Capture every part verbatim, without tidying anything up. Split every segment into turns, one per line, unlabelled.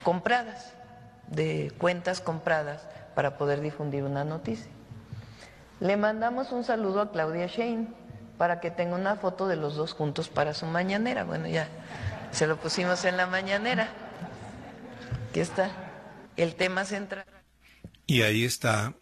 compradas, de cuentas compradas para poder difundir una noticia. Le mandamos un saludo a Claudia Sheinbaum para que tenga una foto de los dos juntos para su mañanera. Bueno, ya se lo pusimos en la mañanera. Aquí está el tema central.
Y ahí está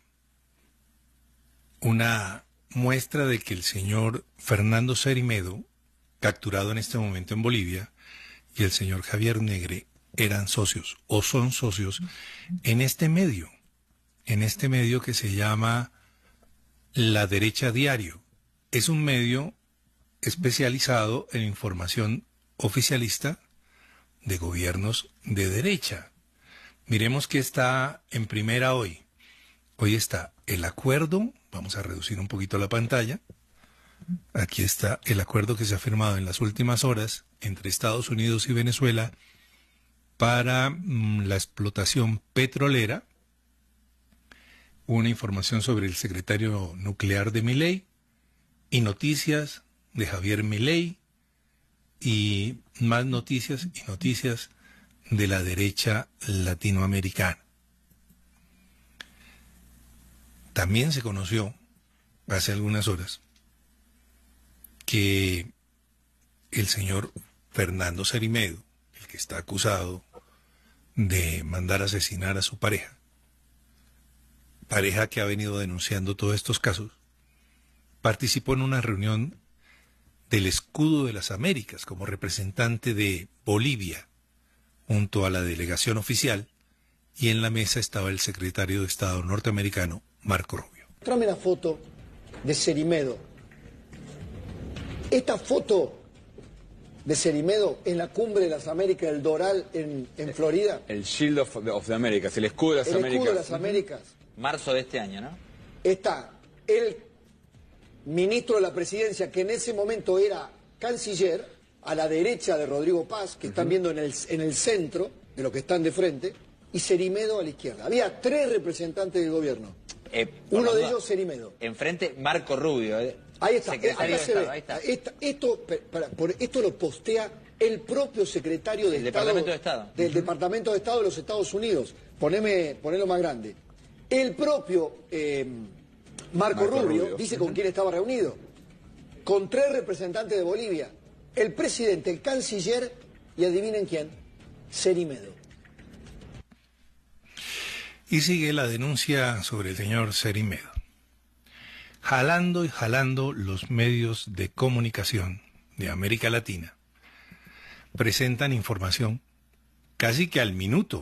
una muestra de que el señor Fernando Cerimedo, capturado en este momento en Bolivia, y el señor Javier Negre eran socios o son socios en este medio, en este medio que se llama La Derecha Diario. Es un medio especializado en información oficialista de gobiernos de derecha. Miremos qué está en primera hoy. Hoy está el acuerdo, vamos a reducir un poquito la pantalla. Aquí está el acuerdo que se ha firmado en las últimas horas entre Estados Unidos y Venezuela para mmm, la explotación petrolera. Una información sobre el secretario nuclear de Milei y noticias de Javier Milei y más noticias y noticias de la derecha latinoamericana. También se conoció hace algunas horas que el señor Fernando Cerimedo, el que está acusado de mandar asesinar a su pareja, pareja que ha venido denunciando todos estos casos, participó en una reunión del Escudo de las Américas como representante de Bolivia, junto a la delegación oficial, y en la mesa estaba el secretario de Estado norteamericano, Marco Rubio.
Tráeme la foto de Cerimedo. Esta foto de Cerimedo en la cumbre de las Américas, el Doral en, en Florida.
El Shield of, of the Americas, el escudo de las
el
Américas.
El escudo de las Américas.
Marzo de este año, ¿no?
Está el ministro de la presidencia, que en ese momento era canciller, a la derecha de Rodrigo Paz, que uh-huh. están viendo en el, en el centro, de los que están de frente, y Cerimedo a la izquierda. Había tres representantes del gobierno.
Eh,
Uno de
duda,
ellos, Cerimedo.
Enfrente, Marco Rubio. Eh.
Ahí está, eh, acá se
Estado,
ve.
ahí está.
Esta, esto, para, por, esto lo postea el propio secretario de
el
Estado,
Departamento de Estado.
del
uh-huh.
Departamento de Estado de los Estados Unidos. Poneme, ponelo más grande. El propio eh, Marco, Marco Rubio, Rubio dice uh-huh. con quién estaba reunido. Con tres representantes de Bolivia. El presidente, el canciller y adivinen quién, Cerimedo.
Y sigue la denuncia sobre el señor Cerimedo. Jalando y jalando los medios de comunicación de América Latina presentan información casi que al minuto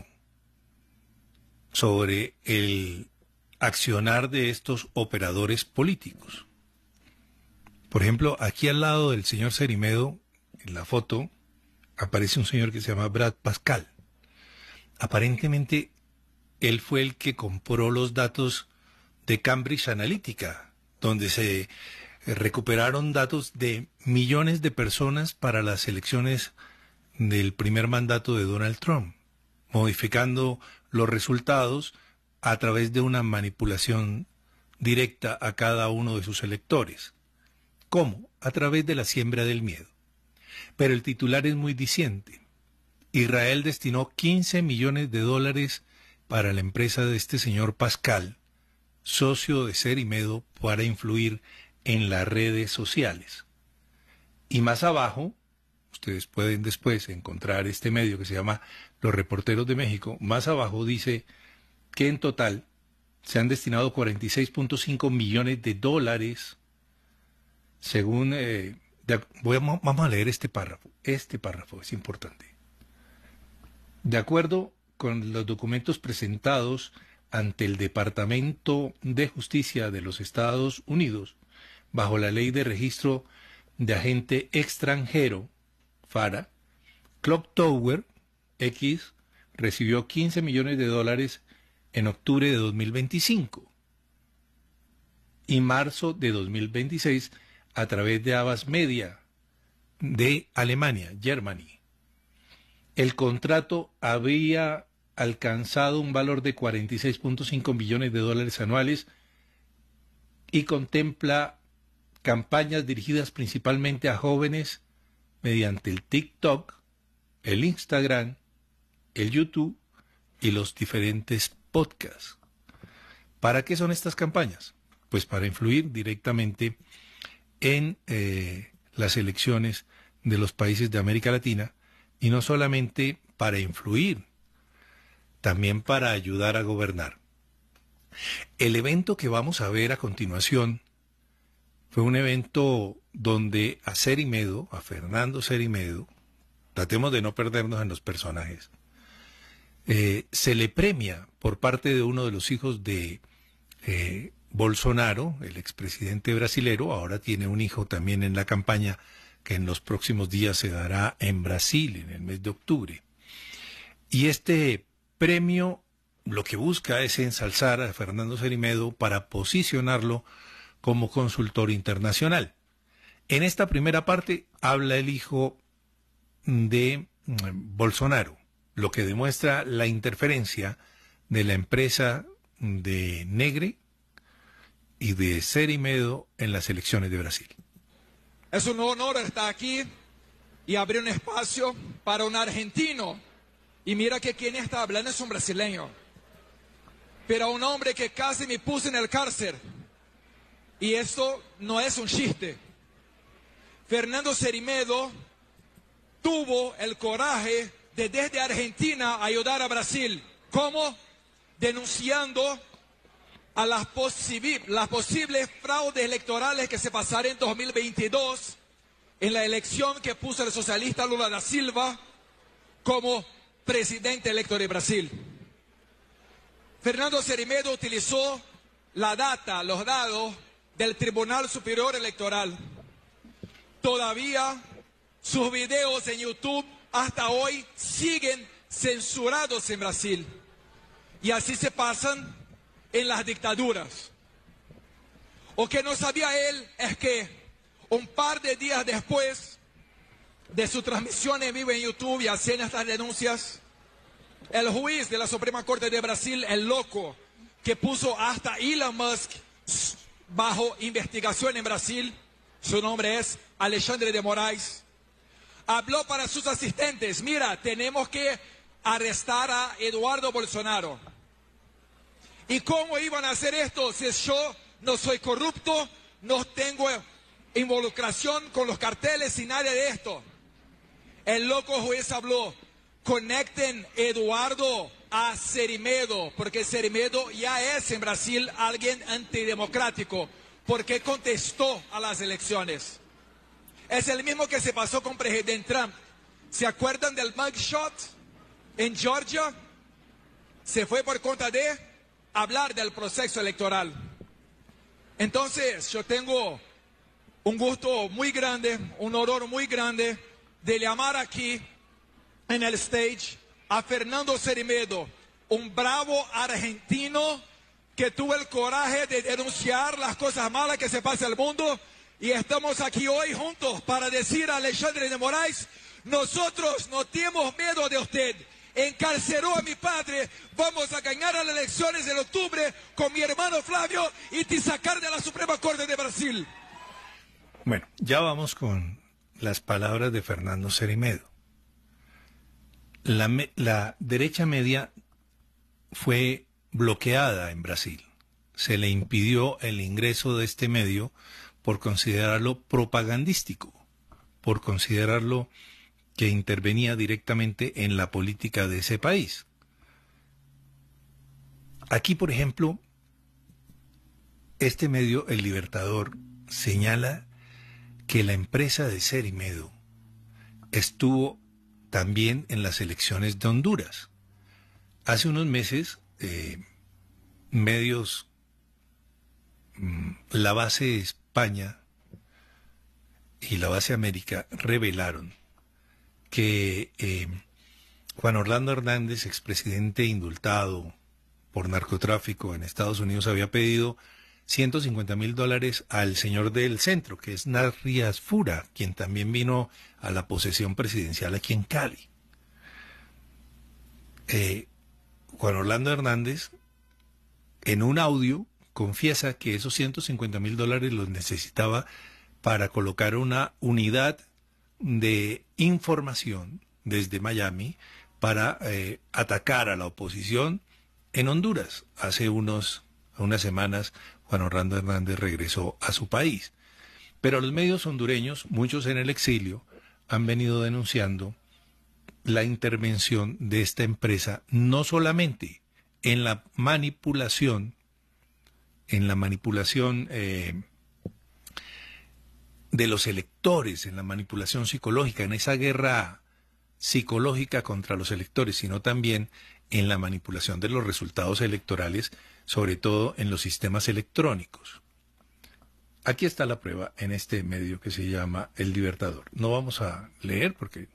sobre el accionar de estos operadores políticos. Por ejemplo, aquí al lado del señor Cerimedo, en la foto, aparece un señor que se llama Brad Pascal. Aparentemente, él fue el que compró los datos de Cambridge Analytica, donde se recuperaron datos de millones de personas para las elecciones del primer mandato de Donald Trump, modificando los resultados a través de una manipulación directa a cada uno de sus electores. ¿Cómo? A través de la siembra del miedo. Pero el titular es muy diciente. Israel destinó quince millones de dólares para la empresa de este señor Pascal, socio de Cerimedo, para influir en las redes sociales. Y más abajo, ustedes pueden después encontrar este medio que se llama Los Reporteros de México, más abajo dice que en total se han destinado cuarenta y seis punto cinco millones de dólares, según... Eh, de, voy a, vamos a leer este párrafo, este párrafo es importante. De acuerdo con los documentos presentados ante el Departamento de Justicia de los Estados Unidos, bajo la Ley de Registro de Agente Extranjero, FARA, Clock Tower X recibió quince millones de dólares en octubre de dos mil veinticinco y marzo de dos mil veintiséis a través de Abbas Media de Alemania, Germany. El contrato había alcanzado un valor de cuarenta y seis punto cinco millones de dólares anuales y contempla campañas dirigidas principalmente a jóvenes mediante el TikTok, el Instagram, el YouTube y los diferentes podcasts. ¿Para qué son estas campañas? Pues para influir directamente en eh, las elecciones de los países de América Latina, y no solamente para influir, también para ayudar a gobernar. El evento que vamos a ver a continuación fue un evento donde a Cerimedo, a Fernando Cerimedo, tratemos de no perdernos en los personajes, eh, se le premia por parte de uno de los hijos de eh, Bolsonaro, el expresidente brasilero. Ahora tiene un hijo también en la campaña que en los próximos días se dará en Brasil, en el mes de octubre. Y este premio lo que busca es ensalzar a Fernando Cerimedo para posicionarlo como consultor internacional. En esta primera parte habla el hijo de Bolsonaro, lo que demuestra la interferencia de la empresa de Negre y de Cerimedo en las elecciones de Brasil.
Es un honor estar aquí y abrir un espacio para un argentino. Y mira que quien está hablando es un brasileño. Pero un hombre que casi me puso en el cárcel. Y esto no es un chiste. Fernando Cerimedo tuvo el coraje de desde Argentina ayudar a Brasil. ¿Cómo? Denunciando a las, posibi- las posibles fraudes electorales que se pasaron en dos mil veintidós en la elección que puso el socialista Lula da Silva como presidente electo de Brasil. Fernando Cerimedo utilizó la data, los datos del Tribunal Superior Electoral. Todavía sus videos en YouTube hasta hoy siguen censurados en Brasil. Y así se pasan en las dictaduras. Lo que no sabía él es que un par de días después de su transmisión en vivo en YouTube y haciendo estas denuncias, el juez de la Suprema Corte de Brasil, el loco, que puso hasta Elon Musk bajo investigación en Brasil, su nombre es Alexandre de Moraes, habló para sus asistentes: mira, tenemos que arrestar a Eduardo Bolsonaro. ¿Y cómo iban a hacer esto si yo no soy corrupto, no tengo involucración con los carteles y nada de esto? El loco juez habló: conecten Eduardo a Cerimedo, porque Cerimedo ya es en Brasil alguien antidemocrático, porque contestó a las elecciones. Es el mismo que se pasó con presidente Trump. ¿Se acuerdan del mugshot en Georgia? Se fue por cuenta de hablar del proceso electoral. Entonces, yo tengo un gusto muy grande, un honor muy grande de llamar aquí en el stage a Fernando Cerimedo, un bravo argentino que tuvo el coraje de denunciar las cosas malas que se pasan en el mundo. Y estamos aquí hoy juntos para decir a Alexandre de Moraes: nosotros no tenemos miedo de usted. Encarceló a mi padre, vamos a ganar las elecciones en octubre con mi hermano Flavio y te sacar de la Suprema Corte de Brasil.
Bueno, ya vamos con las palabras de Fernando Cerimedo. La, me, la derecha media fue bloqueada en Brasil. Se le impidió el ingreso de este medio por considerarlo propagandístico, por considerarlo que intervenía directamente en la política de ese país. Aquí, por ejemplo, este medio, El Libertador, señala que la empresa de Cerimedo estuvo también en las elecciones de Honduras. Hace unos meses, eh, medios, mmm, la base España y la base América revelaron que eh, Juan Orlando Hernández, expresidente indultado por narcotráfico en Estados Unidos, había pedido ciento cincuenta mil dólares al señor del centro, que es Narri Asfura, quien también vino a la posesión presidencial aquí en Cali. Eh, Juan Orlando Hernández, en un audio, confiesa que esos ciento cincuenta mil dólares los necesitaba para colocar una unidad de información desde Miami para eh, atacar a la oposición en Honduras. Hace unos, unas semanas Juan Orlando Hernández regresó a su país. Pero los medios hondureños, muchos en el exilio, han venido denunciando la intervención de esta empresa, no solamente en la manipulación, en la manipulación eh, de los electores, en la manipulación psicológica, en esa guerra psicológica contra los electores, sino también en la manipulación de los resultados electorales, sobre todo en los sistemas electrónicos. Aquí está la prueba en este medio que se llama El Libertador. No vamos a leer porque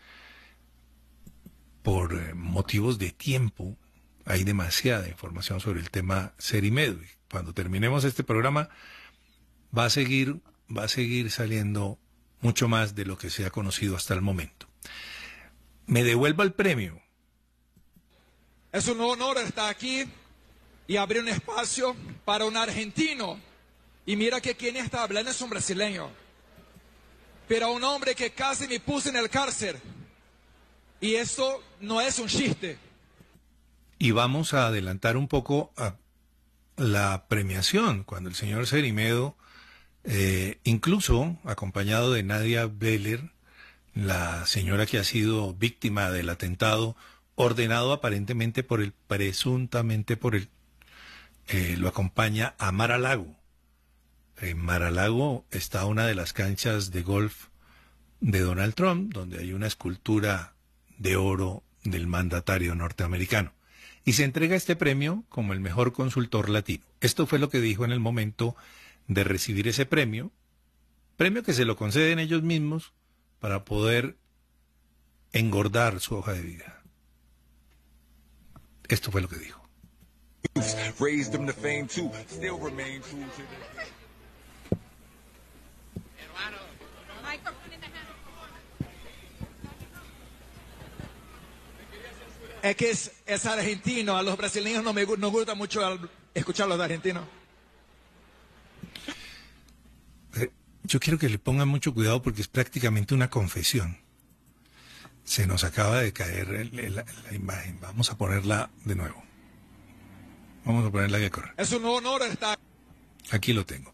por eh, motivos de tiempo hay demasiada información sobre el tema Cerimedo. Y cuando terminemos este programa va a seguir, va a seguir saliendo mucho más de lo que se ha conocido hasta el momento. Me devuelva el premio.
Es un honor estar aquí y abrir un espacio para un argentino. Y mira que quien está hablando es un brasileño. Pero un hombre que casi me puso en el cárcel. Y eso no es un chiste.
Y vamos a adelantar un poco a la premiación, cuando el señor Cerimedo, eh, incluso acompañado de Nadia Beller, la señora que ha sido víctima del atentado, ordenado aparentemente por el, presuntamente por el, eh, lo acompaña a Mar-a-Lago. En Mar-a-Lago está una de las canchas de golf de Donald Trump, donde hay una escultura de oro del mandatario norteamericano. Y se entrega este premio como el mejor consultor latino. Esto fue lo que dijo en el momento de recibir ese premio, premio que se lo conceden ellos mismos para poder engordar su hoja de vida. Esto fue lo que dijo.
Es que es, es argentino, a los brasileños no me nos gusta mucho escuchar los de argentinos.
Eh, yo quiero que le pongan mucho cuidado porque es prácticamente una confesión. Se nos acaba de caer el, el, la, la imagen. Vamos a ponerla de nuevo. Vamos a ponerla que corre.
Es un honor estar.
Aquí lo tengo.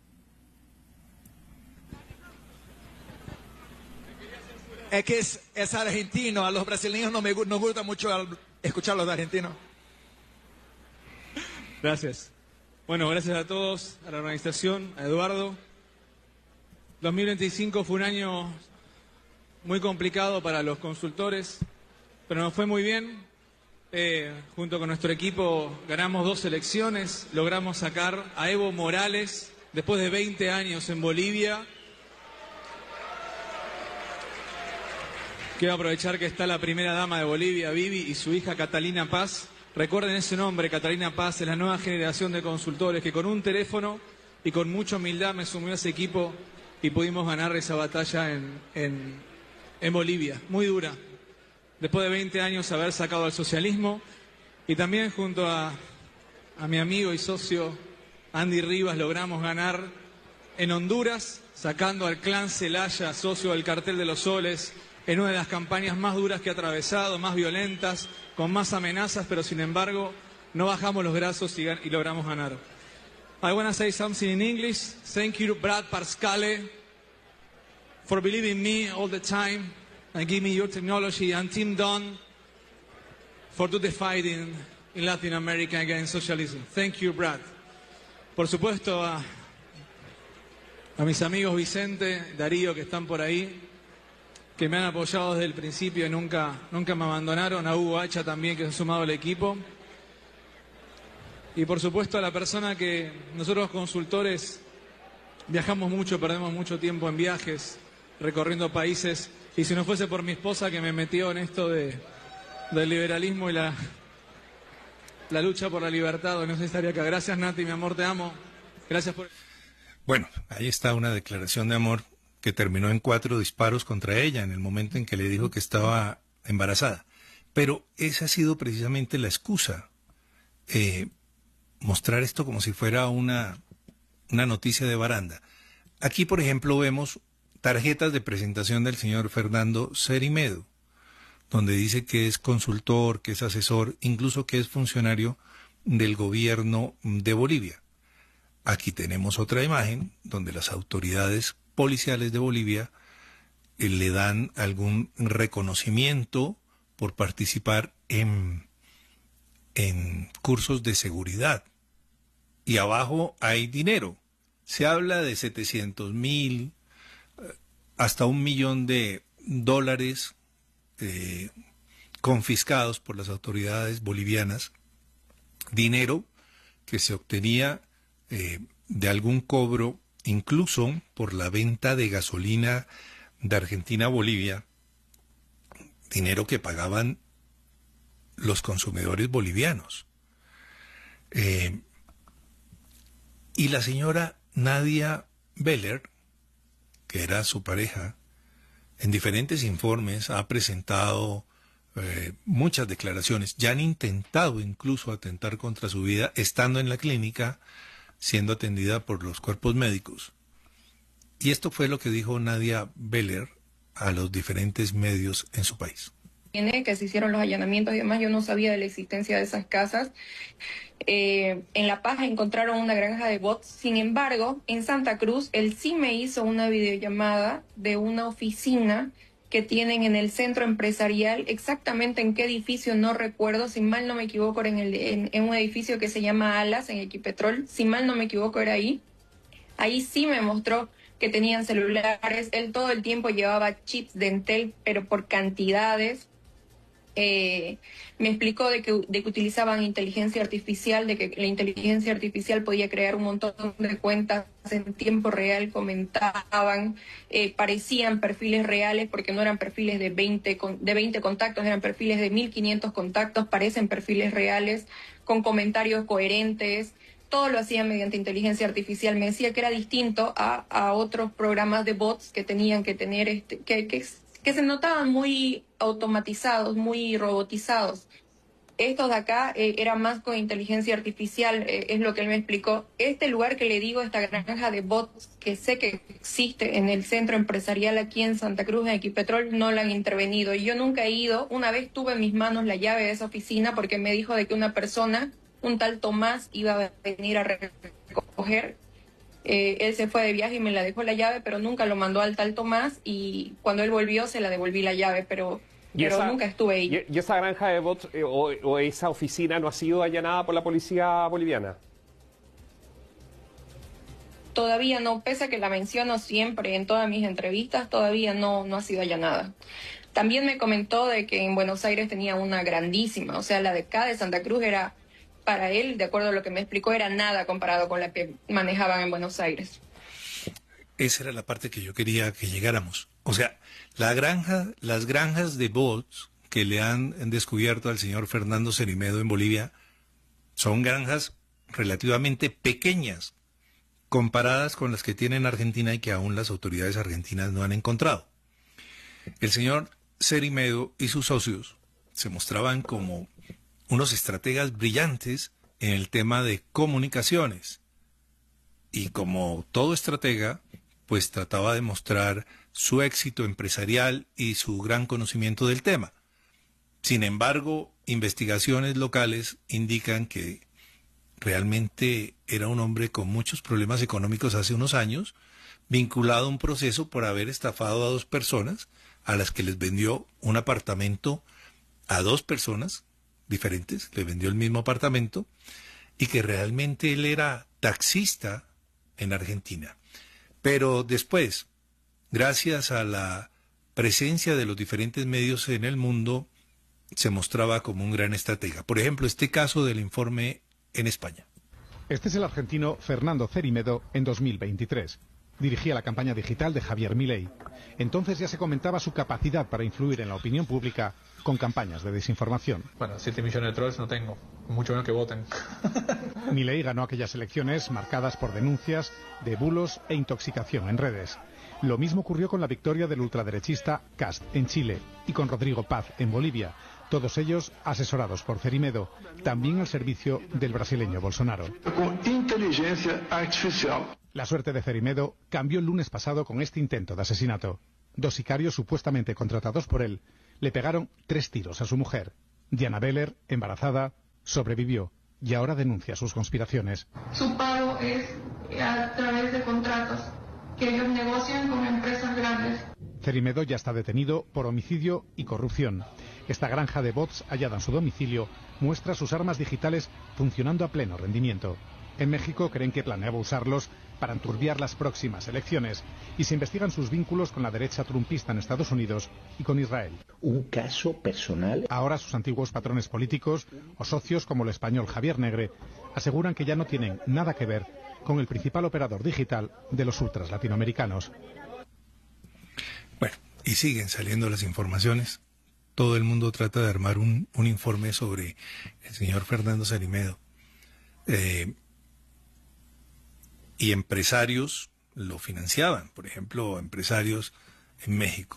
Es que es, es argentino, a los brasileños no me nos gusta mucho escuchar los de argentinos.
Gracias. Bueno, gracias a todos, a la organización, a Eduardo. dos mil veinticinco fue un año muy complicado para los consultores, pero nos fue muy bien. Eh, junto con nuestro equipo ganamos dos elecciones, logramos sacar a Evo Morales después de veinte años en Bolivia. Quiero aprovechar que está la primera dama de Bolivia, Vivi, y su hija Catalina Paz. Recuerden ese nombre, Catalina Paz, es la nueva generación de consultores que con un teléfono y con mucha humildad me sumió a ese equipo y pudimos ganar esa batalla en, en, en Bolivia, muy dura. Después de veinte años haber sacado al socialismo y también junto a, a mi amigo y socio Andy Rivas logramos ganar en Honduras, sacando al clan Celaya, socio del Cartel de los Soles, en una de las campañas más duras que ha atravesado, más violentas, con más amenazas, pero sin embargo no bajamos los brazos y, y logramos ganar. I want to say something in English. Thank you, Brad Parscale, for believing in me all the time and give me your technology, and Tim Dunn for do the fighting in Latin America against socialism. Thank you, Brad. Por supuesto, a, a mis amigos Vicente, Darío, que están por ahí, que me han apoyado desde el principio y nunca, nunca me abandonaron, a Hugo Hacha también, que se ha sumado al equipo. Y por supuesto a la persona que nosotros consultores viajamos mucho, perdemos mucho tiempo en viajes, recorriendo países, y si no fuese por mi esposa que me metió en esto de, del liberalismo y la, la lucha por la libertad, no sé si estaría acá. Gracias, Nati, mi amor, te amo. Gracias por...
Bueno, ahí está una declaración de amor que terminó en cuatro disparos contra ella en el momento en que le dijo que estaba embarazada. Pero esa ha sido precisamente la excusa. Eh, mostrar esto como si fuera una, una noticia de baranda. Aquí, por ejemplo, vemos tarjetas de presentación del señor Fernando Cerimedo, donde dice que es consultor, que es asesor, incluso que es funcionario del gobierno de Bolivia. Aquí tenemos otra imagen donde las autoridades policiales de Bolivia eh, le dan algún reconocimiento por participar en, en cursos de seguridad. Y abajo hay dinero. Se habla de setecientos mil, hasta un millón de dólares eh, confiscados por las autoridades bolivianas, dinero que se obtenía eh, de algún cobro, incluso por la venta de gasolina de Argentina a Bolivia, dinero que pagaban los consumidores bolivianos. Eh, y la señora Nadia Beller, que era su pareja, en diferentes informes ha presentado eh, muchas declaraciones. Ya han intentado incluso atentar contra su vida estando en la clínica, siendo atendida por los cuerpos médicos. Y esto fue lo que dijo Nadia Beller a los diferentes medios en su país.
Que se hicieron los allanamientos y demás, yo no sabía de la existencia de esas casas. Eh, en La Paz encontraron una granja de bots. Sin embargo, en Santa Cruz, él sí me hizo una videollamada de una oficina que tienen en el centro empresarial, exactamente en qué edificio no recuerdo, si mal no me equivoco, era en, el, en, en un edificio que se llama Alas, en Equipetrol, si mal no me equivoco era ahí. Ahí sí me mostró que tenían celulares, él todo el tiempo llevaba chips de Entel, pero por cantidades. Eh, me explicó de que, de que utilizaban inteligencia artificial, de que la inteligencia artificial podía crear un montón de cuentas en tiempo real, comentaban, eh, parecían perfiles reales porque no eran perfiles de veinte, de veinte contactos, eran perfiles de mil quinientos contactos, parecen perfiles reales, con comentarios coherentes. Todo lo hacían mediante inteligencia artificial. Me decía que era distinto a, a otros programas de bots que tenían que tener, este, que, que que se notaban muy automatizados, muy robotizados. Estos de acá eh, eran más con inteligencia artificial, eh, es lo que él me explicó. Este lugar que le digo, esta granja de bots, que sé que existe en el centro empresarial aquí en Santa Cruz, en Equipetrol, no la han intervenido. Y yo nunca he ido. Una vez tuve en mis manos la llave de esa oficina porque me dijo de que una persona, un tal Tomás, iba a venir a recoger. Eh, él se fue de viaje y me la dejó la llave, pero nunca lo mandó al tal Tomás, y cuando él volvió se la devolví la llave, pero, pero esa, nunca estuve ahí.
¿Y, y esa granja de bots eh, o, o esa oficina no ha sido allanada por la policía boliviana?
Todavía no, pese a que la menciono siempre en todas mis entrevistas, todavía no, no ha sido allanada. También me comentó de que en Buenos Aires tenía una grandísima, o sea, la de acá de Santa Cruz era... Para él, de acuerdo a lo que me explicó, era nada comparado con la que manejaban en Buenos Aires.
Esa era la parte que yo quería que llegáramos. O sea, la granja, las granjas de bots que le han descubierto al señor Fernando Cerimedo en Bolivia son granjas relativamente pequeñas comparadas con las que tiene en Argentina y que aún las autoridades argentinas no han encontrado. El señor Cerimedo y sus socios se mostraban como unos estrategas brillantes en el tema de comunicaciones. Y como todo estratega, pues trataba de mostrar su éxito empresarial y su gran conocimiento del tema. Sin embargo, investigaciones locales indican que realmente era un hombre con muchos problemas económicos hace unos años, vinculado a un proceso por haber estafado a dos personas, a las que les vendió un apartamento a dos personas diferentes, le vendió el mismo apartamento, y que realmente él era taxista en Argentina. Pero después, gracias a la presencia de los diferentes medios en el mundo, se mostraba como un gran estratega. Por ejemplo, este caso del informe en España.
Este es el argentino Fernando Cerimedo en dos mil veintitrés. Dirigía la campaña digital de Javier Milei. Entonces ya se comentaba su capacidad para influir en la opinión pública con campañas de desinformación.
Bueno, siete millones de trolls no tengo, mucho menos que voten.
Milei ganó aquellas elecciones marcadas por denuncias de bulos e intoxicación en redes. Lo mismo ocurrió con la victoria del ultraderechista Kast en Chile y con Rodrigo Paz en Bolivia, todos ellos asesorados por Cerimedo, también al servicio del brasileño Bolsonaro.
Con inteligencia artificial.
La suerte de Cerimedo cambió el lunes pasado con este intento de asesinato. Dos sicarios supuestamente contratados por él le pegaron tres tiros a su mujer. Diana Beller, embarazada, sobrevivió y ahora denuncia sus conspiraciones.
Su pago es a través de contratos que ellos negocian con empresas grandes.
Cerimedo ya está detenido por homicidio y corrupción. Esta granja de bots hallada en su domicilio muestra sus armas digitales funcionando a pleno rendimiento. En México creen que planeaba usarlos para enturbiar las próximas elecciones y se investigan sus vínculos con la derecha trumpista en Estados Unidos y con Israel.
Un caso personal.
Ahora sus antiguos patrones políticos o socios como el español Javier Negre aseguran que ya no tienen nada que ver con el principal operador digital de los ultras latinoamericanos.
Bueno, y siguen saliendo las informaciones. Todo el mundo trata de armar un, un informe sobre el señor Fernando Cerimedo. Eh, y empresarios lo financiaban, por ejemplo, empresarios en México.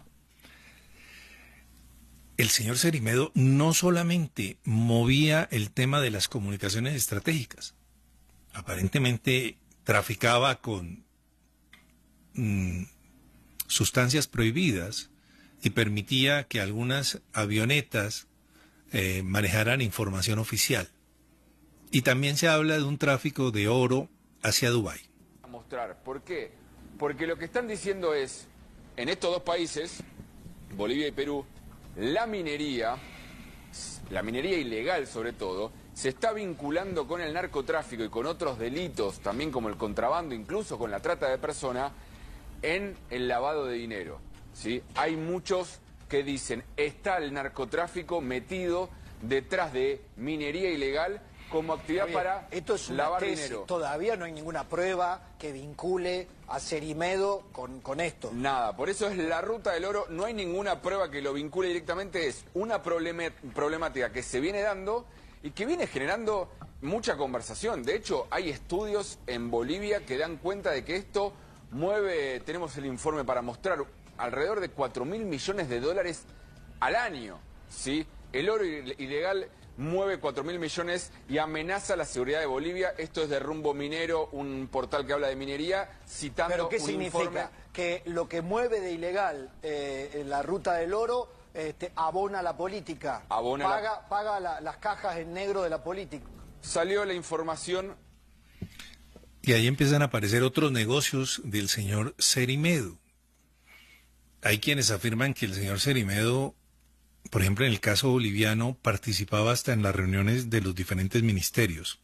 El señor Cerimedo no solamente movía el tema de las comunicaciones estratégicas, aparentemente traficaba con mmm, sustancias prohibidas y permitía que algunas avionetas eh, manejaran información oficial. Y también se habla de un tráfico de oro hacia Dubái.
A mostrar, ¿por qué? Porque lo que están diciendo es, en estos dos países, Bolivia y Perú, la minería, la minería ilegal sobre todo, se está vinculando con el narcotráfico y con otros delitos, también como el contrabando, incluso con la trata de personas, en el lavado de dinero, ¿sí? Hay muchos que dicen, está el narcotráfico metido detrás de minería ilegal como actividad
Bien,
para
esto es una
lavar
tesis.
dinero.
Todavía no hay ninguna prueba que vincule a Cerimedo con, con esto.
Nada, por eso es la ruta del oro, no hay ninguna prueba que lo vincule directamente, es una problema, problemática que se viene dando y que viene generando mucha conversación. De hecho, hay estudios en Bolivia que dan cuenta de que esto mueve, tenemos el informe para mostrar, alrededor de cuatro mil millones de dólares al año, ¿sí? El oro ilegal mueve cuatro mil millones y amenaza la seguridad de Bolivia. Esto es de Rumbo Minero, un portal que habla de minería, citando
¿Pero qué
un
significa?
informe.
Que lo que mueve de ilegal eh, en la ruta del oro este, abona la política,
Abona
paga,
la...
paga la, las cajas en negro de la política.
Salió la información.
Y ahí empiezan a aparecer otros negocios del señor Cerimedo. Hay quienes afirman que el señor Cerimedo, por ejemplo, en el caso boliviano, participaba hasta en las reuniones de los diferentes ministerios.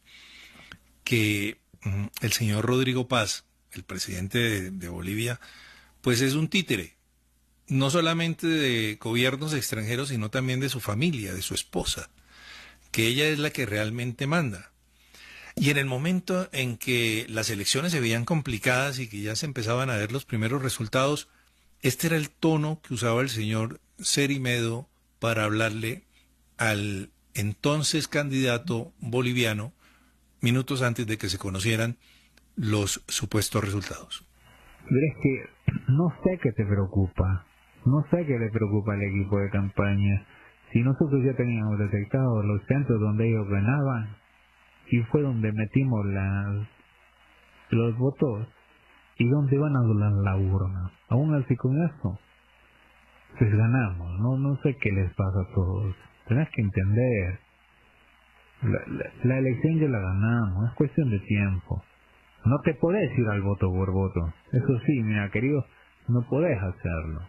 Que mm, el señor Rodrigo Paz, el presidente de, de Bolivia, pues es un títere, no solamente de gobiernos extranjeros, sino también de su familia, de su esposa, que ella es la que realmente manda. Y en el momento en que las elecciones se veían complicadas y que ya se empezaban a ver los primeros resultados, este era el tono que usaba el señor Cerimedo para hablarle al entonces candidato boliviano minutos antes de que se conocieran los supuestos resultados.
Pero es que no sé qué te preocupa, no sé qué le preocupa al equipo de campaña. Si nosotros ya teníamos detectados los centros donde ellos ganaban y fue donde metimos las, los votos y donde van a donar la urna, aún así con eso pues ganamos. No no sé qué les pasa a todos, tenés que entender, la, la, la elección ya la ganamos, es cuestión de tiempo. No te podés ir al voto por voto, eso sí, mira querido, no podés hacerlo.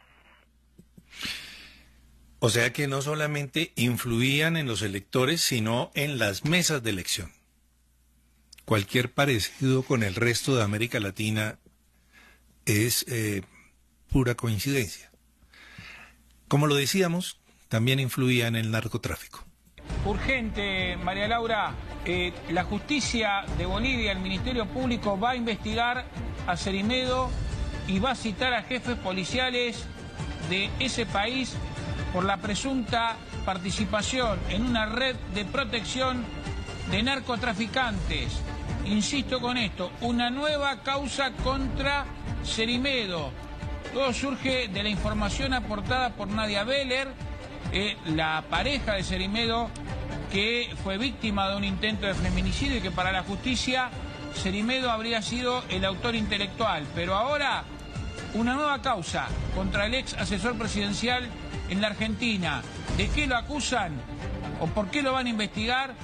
O sea que no solamente influían en los electores, sino en las mesas de elección. Cualquier parecido con el resto de América Latina es eh, pura coincidencia. Como lo decíamos, también influía en el narcotráfico.
Urgente, María Laura, eh, la justicia de Bolivia, el Ministerio Público va a investigar a Cerimedo y va a citar a jefes policiales de ese país por la presunta participación en una red de protección de narcotraficantes. Insisto con esto, una nueva causa contra Cerimedo. Todo surge de la información aportada por Nadia Beller, eh, la pareja de Cerimedo, que fue víctima de un intento de feminicidio y que para la justicia Cerimedo habría sido el autor intelectual. Pero ahora, una nueva causa contra el ex asesor presidencial en la Argentina, ¿de qué lo acusan o por qué lo van a investigar?